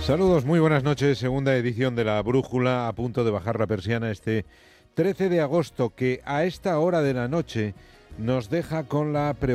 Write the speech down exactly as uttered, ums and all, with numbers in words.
Saludos, muy buenas noches. Segunda edición de La Brújula, a punto de bajar la persiana este trece de agosto, que a esta hora de la noche nos deja con la preocupación